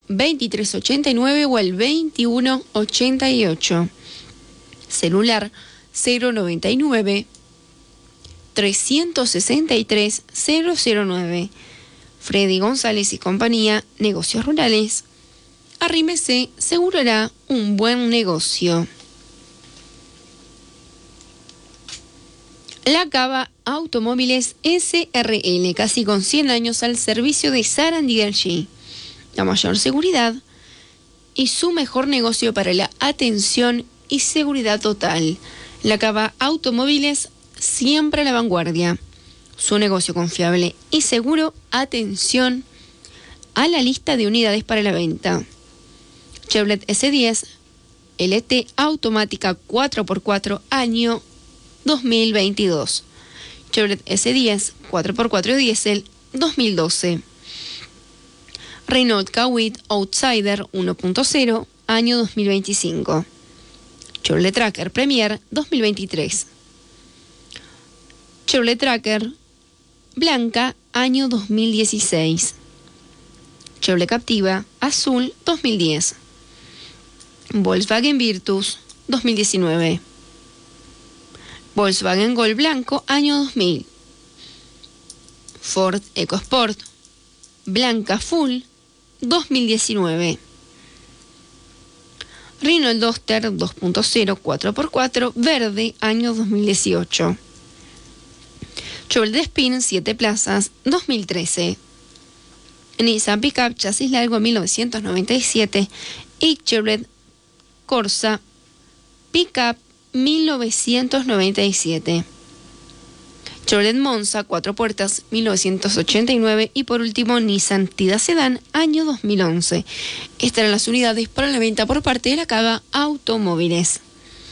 2389 o al 2188. Celular 099 363 009. Freddy González y compañía, negocios rurales. Arrímese, seguro hará un buen negocio. La Cava Automóviles SRL, casi con 100 años al servicio de Sarandí del G. La mayor seguridad y su mejor negocio para la atención y seguridad total. La Cava Automóviles, siempre a la vanguardia. Su negocio confiable y seguro, atención a la lista de unidades para la venta. Chevrolet S10, LT automática 4x4, año 2022. Chevrolet S10, 4x4 diésel, 2012. Renault Kwid Outsider 1.0, año 2025. Chevrolet Tracker Premier 2023. Chevrolet Tracker blanca, año 2016. Chevrolet Captiva azul 2010. Volkswagen Virtus 2019. Volkswagen Gol blanco, año 2000. Ford EcoSport blanca full 2019. Renault Duster 2.0 4x4 verde, año 2018. Chevrolet Spin 7 plazas 2013. Nissan Pickup chasis largo 1997 y Chevrolet Corsa Pickup 1997. Chevrolet Monza 4 puertas 1989 y por último Nissan Tida Sedan, año 2011. Estarán las unidades para la venta por parte de la Cava Automóviles.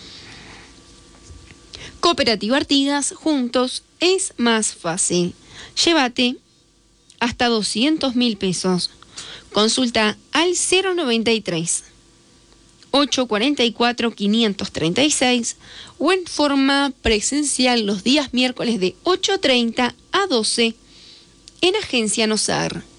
Cooperativa Artigas, juntos es más fácil. Llévate hasta 200.000 pesos. Consulta al 093 844 536 o en forma presencial los días miércoles de 8:30 a 12 en Agencia Nosar.